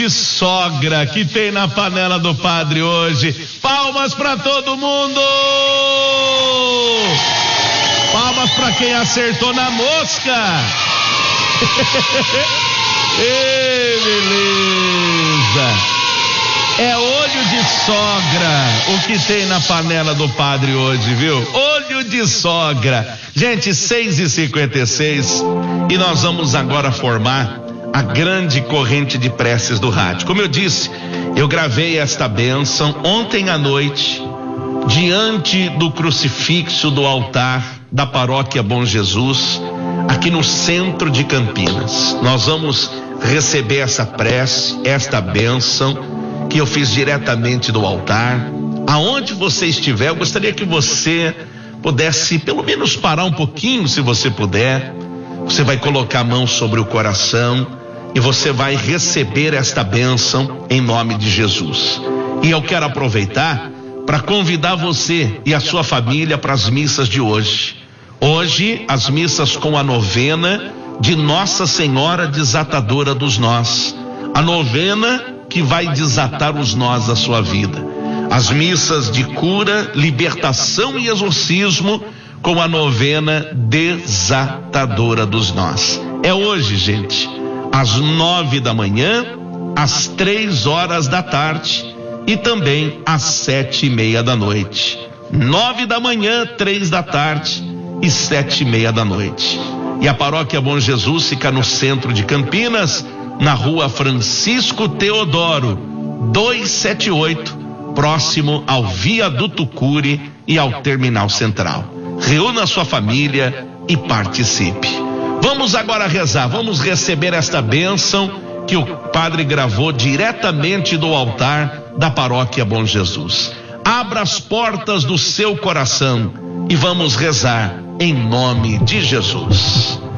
de sogra que tem na panela do padre hoje. Palmas para todo mundo! Palmas para quem acertou na mosca. Ei, beleza! É olho de sogra o que tem na panela do padre hoje, viu? Olho de sogra. Gente, 6h56 e nós vamos agora formar a grande corrente de preces do rádio. Como eu disse, eu gravei esta bênção ontem à noite diante do crucifixo do altar da paróquia Bom Jesus, aqui no centro de Campinas. Nós vamos receber essa prece, esta bênção que eu fiz diretamente do altar. Aonde você estiver, eu gostaria que você pudesse pelo menos parar um pouquinho, se você puder. Você vai colocar a mão sobre o coração e você vai receber esta bênção em nome de Jesus. E eu quero aproveitar para convidar você e a sua família para as missas de hoje. Hoje, as missas com a novena de Nossa Senhora Desatadora dos Nós. A novena que vai desatar os nós da sua vida. As missas de cura, libertação e exorcismo com a novena Desatadora dos Nós. É hoje, gente, às 9 da manhã, às 3 horas da tarde e também às 7h30 da noite. 9 da manhã, 3 da tarde e 7h30 da noite. E a paróquia Bom Jesus fica no centro de Campinas, na rua Francisco Teodoro, 278, próximo ao Viaduto Cury e ao Terminal Central. Reúna a sua família e participe. Vamos agora rezar, vamos receber esta bênção que o padre gravou diretamente do altar da paróquia Bom Jesus. Abra as portas do seu coração e vamos rezar em nome de Jesus.